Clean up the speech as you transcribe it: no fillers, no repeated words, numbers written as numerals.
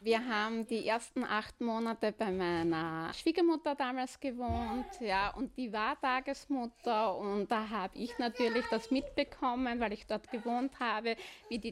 Wir haben die ersten 8 Monate bei meiner Schwiegermutter damals gewohnt, ja, und die war Tagesmutter und da habe ich natürlich das mitbekommen, weil ich dort gewohnt habe, wie die